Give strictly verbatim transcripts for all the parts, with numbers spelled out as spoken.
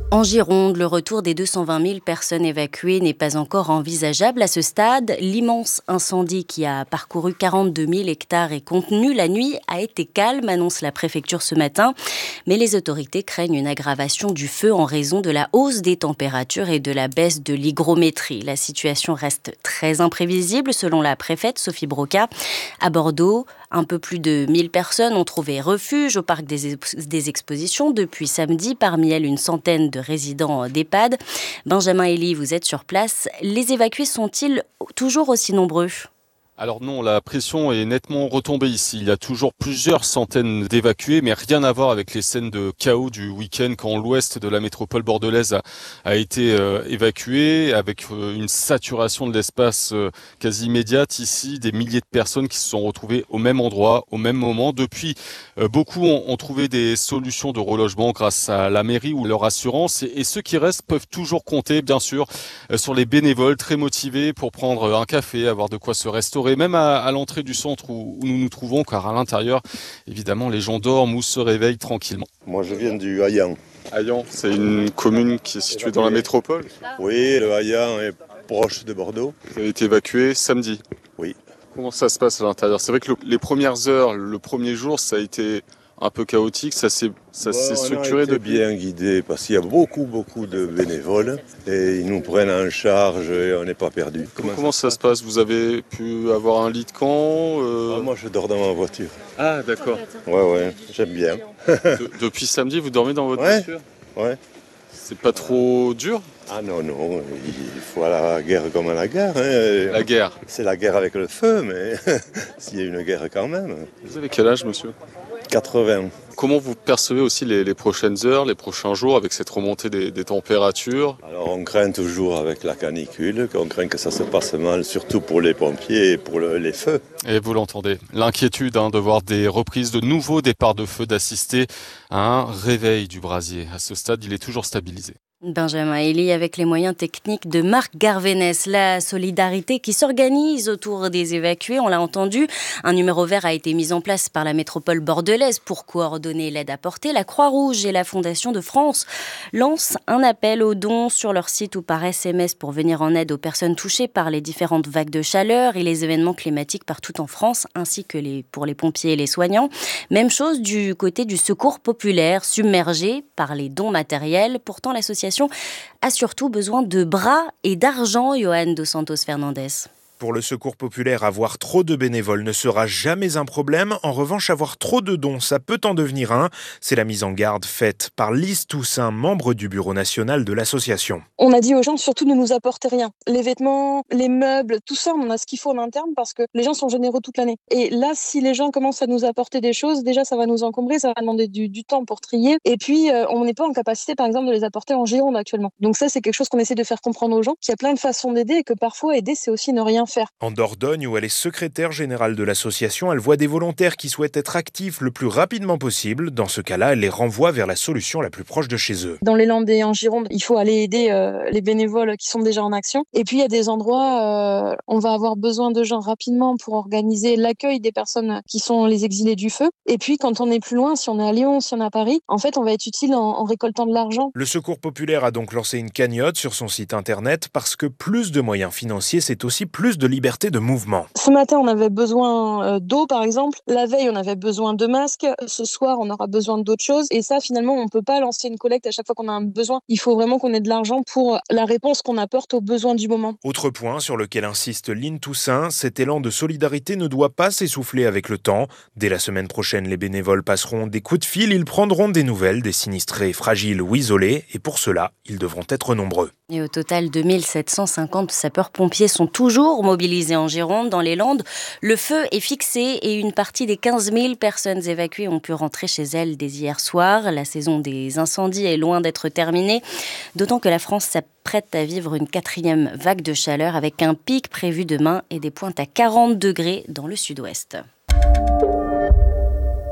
En Gironde, le retour des deux cent vingt mille personnes évacuées n'est pas encore envisageable à ce stade. L'immense incendie qui a parcouru quarante-deux mille hectares et contenu la nuit a été calme, annonce la préfecture ce matin. Mais les autorités craignent une aggravation du feu en raison de la hausse des températures et de la baisse de l'hygrométrie. La situation reste très imprévisible selon la préfète Sophie Broca. À Bordeaux, un peu plus de mille personnes ont trouvé refuge au parc des, exp- des expositions depuis samedi, parmi elles une centaine de résidents d'EHPAD. Benjamin Elie, vous êtes sur place. Les évacués sont-ils toujours aussi nombreux ? Alors non, la pression est nettement retombée ici. Il y a toujours plusieurs centaines d'évacués, mais rien à voir avec les scènes de chaos du week-end quand l'ouest de la métropole bordelaise a, a été euh, évacué, avec euh, une saturation de l'espace euh, quasi immédiate. Ici, des milliers de personnes qui se sont retrouvées au même endroit, au même moment. Depuis, euh, beaucoup ont, ont trouvé des solutions de relogement grâce à la mairie ou leur assurance. Et, et ceux qui restent peuvent toujours compter, bien sûr, euh, sur les bénévoles très motivés pour prendre un café, avoir de quoi se restaurer. Et même à, à l'entrée du centre où, où nous nous trouvons, car à l'intérieur, évidemment, les gens dorment ou se réveillent tranquillement. Moi, je viens du Hayan. Hayan, c'est une commune qui est située dans la métropole. Oui, le Hayan est proche de Bordeaux. Vous avez été évacué samedi. Oui. Comment ça se passe à l'intérieur ? C'est vrai que le, les premières heures, le premier jour, ça a été un peu chaotique. Ça s'est, ça bon, s'est structuré on a été depuis. bien guidé parce qu'il y a beaucoup, beaucoup de bénévoles et ils nous prennent en charge et on n'est pas perdu. Comment, Comment ça, ça se passe ? Vous avez pu avoir un lit de camp euh... ah, Moi, je dors dans ma voiture. Ah, d'accord. Ouais, ouais, j'aime bien. de, depuis samedi, vous dormez dans votre ouais, voiture ? Ouais. C'est pas trop dur ? Ah non, non, il faut à la guerre comme à la guerre. Hein. La guerre. C'est la guerre avec le feu, mais s'il y a une guerre quand même. Vous avez quel âge, monsieur ? quatre-vingts. Comment vous percevez aussi les, les prochaines heures, les prochains jours avec cette remontée des, des températures ? Alors on craint toujours avec la canicule, on craint que ça se passe mal, surtout pour les pompiers et pour le, les feux. Et vous l'entendez, l'inquiétude hein, de voir des reprises de nouveaux départs de feu, d'assister à un réveil du brasier. À ce stade, il est toujours stabilisé. Benjamin Elie avec les moyens techniques de Marc Garvénès. La solidarité qui s'organise autour des évacués, on l'a entendu. Un numéro vert a été mis en place par la métropole bordelaise pour coordonner l'aide apportée. La Croix-Rouge et la Fondation de France lancent un appel aux dons sur leur site ou par S M S pour venir en aide aux personnes touchées par les différentes vagues de chaleur et les événements climatiques partout en France, ainsi que les, pour les pompiers et les soignants. Même chose du côté du secours populaire, submergé par les dons matériels. Pourtant, l'association a surtout besoin de bras et d'argent, Johan dos Santos Fernandes. Pour le Secours populaire, avoir trop de bénévoles ne sera jamais un problème. En revanche, avoir trop de dons, ça peut en devenir un. C'est la mise en garde faite par Lise Toussaint, membre du bureau national de l'association. On a dit aux gens surtout ne nous apportez rien. Les vêtements, les meubles, tout ça, on en a ce qu'il faut en interne parce que les gens sont généreux toute l'année. Et là, si les gens commencent à nous apporter des choses, déjà ça va nous encombrer, ça va demander du, du temps pour trier. Et puis, euh, on n'est pas en capacité, par exemple, de les apporter en Gironde actuellement. Donc ça, c'est quelque chose qu'on essaie de faire comprendre aux gens, qu'il y a plein de façons d'aider et que parfois aider, c'est aussi ne rien faire. En Dordogne, où elle est secrétaire générale de l'association, elle voit des volontaires qui souhaitent être actifs le plus rapidement possible. Dans ce cas-là, elle les renvoie vers la solution la plus proche de chez eux. Dans les Landes et en Gironde, il faut aller aider euh, les bénévoles qui sont déjà en action. Et puis, il y a des endroits, euh, on va avoir besoin de gens rapidement pour organiser l'accueil des personnes qui sont les exilés du feu. Et puis, quand on est plus loin, si on est à Lyon, si on est à Paris, en fait, on va être utile en, en récoltant de l'argent. Le Secours populaire a donc lancé une cagnotte sur son site internet parce que plus de moyens financiers, c'est aussi plus de liberté de mouvement. Ce matin, on avait besoin d'eau, par exemple. La veille, on avait besoin de masques. Ce soir, on aura besoin d'autres choses. Et ça, finalement, on ne peut pas lancer une collecte à chaque fois qu'on a un besoin. Il faut vraiment qu'on ait de l'argent pour la réponse qu'on apporte aux besoins du moment. Autre point sur lequel insiste Lynn Toussaint, cet élan de solidarité ne doit pas s'essouffler avec le temps. Dès la semaine prochaine, les bénévoles passeront des coups de fil. Ils prendront des nouvelles des sinistrés fragiles ou isolés. Et pour cela, ils devront être nombreux. Et au total, deux mille sept cent cinquante sapeurs-pompiers sont toujours mobilisés en Gironde, dans les Landes. Le feu est fixé et une partie des quinze mille personnes évacuées ont pu rentrer chez elles dès hier soir. La saison des incendies est loin d'être terminée, d'autant que la France s'apprête à vivre une quatrième vague de chaleur avec un pic prévu demain et des pointes à quarante degrés dans le sud-ouest.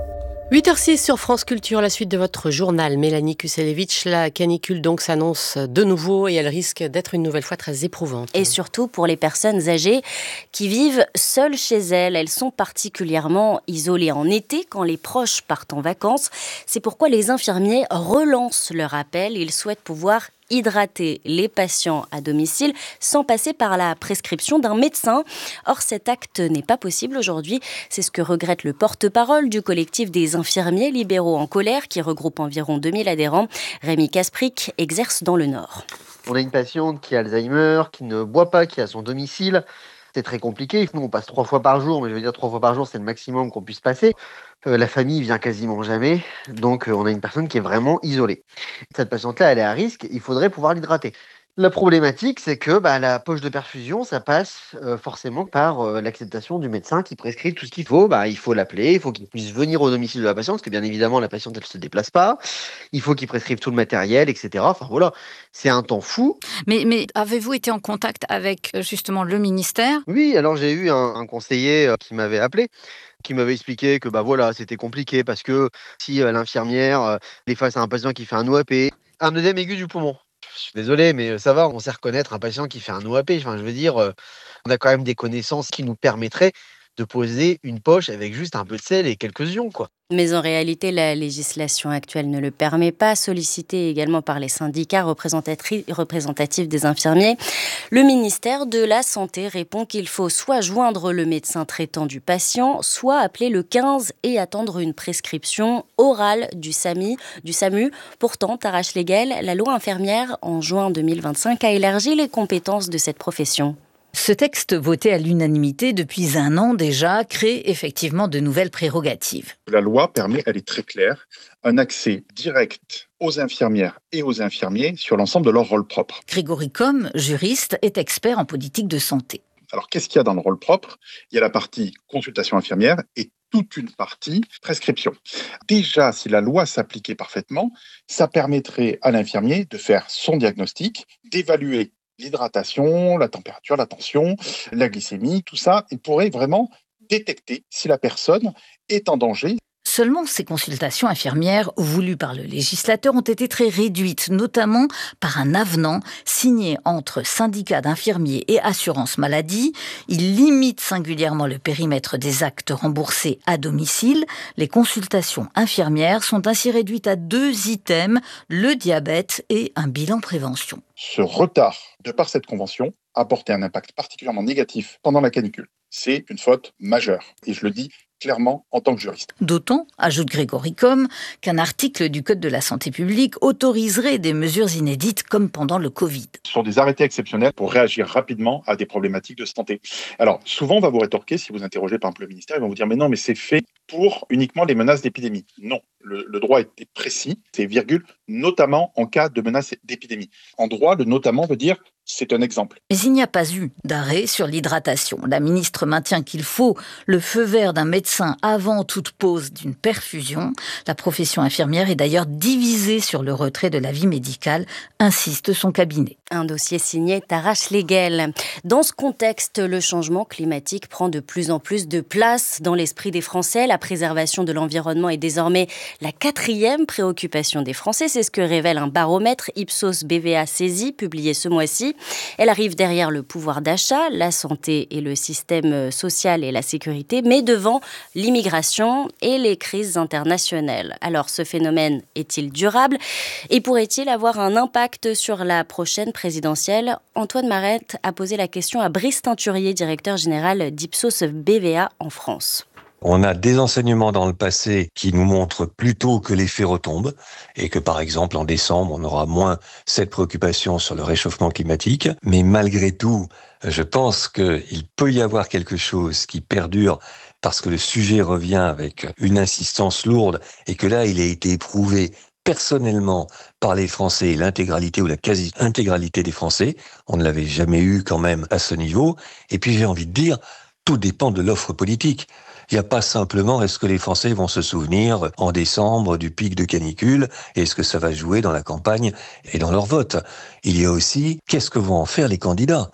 huit heures six sur France Culture, la suite de votre journal. Mélanie Kuselevitch, la canicule donc s'annonce de nouveau et elle risque d'être une nouvelle fois très éprouvante. Et surtout pour les personnes âgées qui vivent seules chez elles. Elles sont particulièrement isolées en été quand les proches partent en vacances. C'est pourquoi les infirmiers relancent leur appel. Ils souhaitent pouvoir hydrater les patients à domicile sans passer par la prescription d'un médecin. Or, cet acte n'est pas possible aujourd'hui. C'est ce que regrette le porte-parole du collectif des infirmiers libéraux en colère qui regroupe environ deux mille adhérents. Rémi Kasprick exerce dans le Nord. On a une patiente qui a Alzheimer, qui ne boit pas, qui est à son domicile. C'est très compliqué. Nous, on passe trois fois par jour, mais je veux dire trois fois par jour, c'est le maximum qu'on puisse passer. Euh, la famille vient quasiment jamais, donc euh, on a une personne qui est vraiment isolée. Cette patiente-là, elle est à risque, il faudrait pouvoir l'hydrater. La problématique, c'est que bah, la poche de perfusion, ça passe euh, forcément par euh, l'acceptation du médecin qui prescrit tout ce qu'il faut. Bah, il faut l'appeler, il faut qu'il puisse venir au domicile de la patiente, parce que bien évidemment, la patiente, elle ne se déplace pas. Il faut qu'il prescrive tout le matériel, et cetera. Enfin voilà, c'est un temps fou. Mais, mais avez-vous été en contact avec justement le ministère ? Oui, alors j'ai eu un, un conseiller euh, qui m'avait appelé, qui m'avait expliqué que bah voilà, c'était compliqué parce que si euh, l'infirmière euh, est face à un patient qui fait un O A P, un œdème aigu du poumon. Je suis désolé, mais ça va, on sait reconnaître un patient qui fait un O A P. Enfin, je veux dire, euh, on a quand même des connaissances qui nous permettraient de poser une poche avec juste un peu de sel et quelques ions, quoi. Mais en réalité, la législation actuelle ne le permet pas. Sollicité également par les syndicats représentatifs des infirmiers, le ministère de la Santé répond qu'il faut soit joindre le médecin traitant du patient, soit appeler le quinze et attendre une prescription orale du SAMI, du SAMU. Pourtant, Tarache Leguel, la loi infirmière en juin deux mille vingt-cinq a élargi les compétences de cette profession. Ce texte, voté à l'unanimité depuis un an déjà, crée effectivement de nouvelles prérogatives. La loi permet, elle est très claire, un accès direct aux infirmières et aux infirmiers sur l'ensemble de leur rôle propre. Grégory Combes, juriste, est expert en politique de santé. Alors, qu'est-ce qu'il y a dans le rôle propre ? Il y a la partie consultation infirmière et toute une partie prescription. Déjà, si la loi s'appliquait parfaitement, ça permettrait à l'infirmier de faire son diagnostic, d'évaluer l'hydratation, la température, la tension, la glycémie, tout ça, il pourrait vraiment détecter si la personne est en danger. Seulement, ces consultations infirmières voulues par le législateur ont été très réduites, notamment par un avenant signé entre syndicats d'infirmiers et assurance maladie. Il limite singulièrement le périmètre des actes remboursés à domicile. Les consultations infirmières sont ainsi réduites à deux items, le diabète et un bilan prévention. Ce retard, de par cette convention, a porté un impact particulièrement négatif pendant la canicule. C'est une faute majeure, et je le dis clairement en tant que juriste. D'autant, ajoute Grégory Combes, qu'un article du Code de la santé publique autoriserait des mesures inédites comme pendant le Covid. Ce sont des arrêtés exceptionnels pour réagir rapidement à des problématiques de santé. Alors, souvent, on va vous rétorquer, si vous interrogez par exemple le ministère, ils vont vous dire « mais non, mais c'est fait pour uniquement les menaces d'épidémie ». Non, le, le droit est précis, c'est virgule, notamment en cas de menace d'épidémie. En droit, le notamment veut dire c'est un exemple. Mais il n'y a pas eu d'arrêt sur l'hydratation. La ministre maintient qu'il faut le feu vert d'un médecin avant toute pose d'une perfusion. La profession infirmière est d'ailleurs divisée sur le retrait de l'avis médical, insiste son cabinet. Un dossier signé Tarache Leguel. Dans ce contexte, le changement climatique prend de plus en plus de place dans l'esprit des Français. La préservation de l'environnement est désormais la quatrième préoccupation des Français. C'est ce que révèle un baromètre Ipsos B V A Saisi, publié ce mois-ci. Elle arrive derrière le pouvoir d'achat, la santé et le système social et la sécurité, mais devant l'immigration et les crises internationales. Alors, ce phénomène est-il durable et pourrait-il avoir un impact sur la prochaine présidentielle ? Antoine Marette a posé la question à Brice Teinturier, directeur général d'Ipsos B V A en France. On a des enseignements dans le passé qui nous montrent plutôt que les faits retombent et que, par exemple, en décembre, on aura moins cette préoccupation sur le réchauffement climatique. Mais malgré tout, je pense qu'il peut y avoir quelque chose qui perdure parce que le sujet revient avec une insistance lourde et que là, il a été éprouvé personnellement par les Français, l'intégralité ou la quasi-intégralité des Français. On ne l'avait jamais eu quand même à ce niveau. Et puis, j'ai envie de dire, tout dépend de l'offre politique. Il n'y a pas simplement est-ce que les Français vont se souvenir en décembre du pic de canicule et est-ce que ça va jouer dans la campagne et dans leur vote. Il y a aussi qu'est-ce que vont en faire les candidats.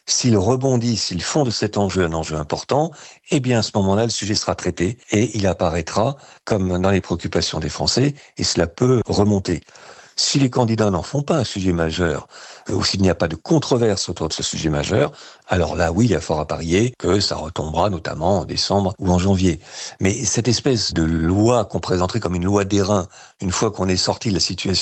S'ils rebondissent, s'ils font de cet enjeu un enjeu important, eh bien à ce moment-là, le sujet sera traité et il apparaîtra comme dans les préoccupations des Français et cela peut remonter. Si les candidats n'en font pas un sujet majeur, ou s'il n'y a pas de controverse autour de ce sujet majeur, alors là, oui, il y a fort à parier que ça retombera notamment en décembre ou en janvier. Mais cette espèce de loi qu'on présenterait comme une loi d'airain, une fois qu'on est sorti de la situation